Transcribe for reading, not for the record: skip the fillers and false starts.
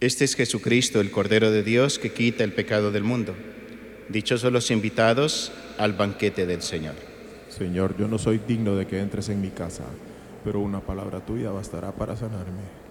Este es Jesucristo, el Cordero de Dios, que quita el pecado del mundo. Dichosos los invitados al banquete del Señor. Señor, yo no soy digno de que entres en mi casa, pero una palabra tuya bastará para sanarme.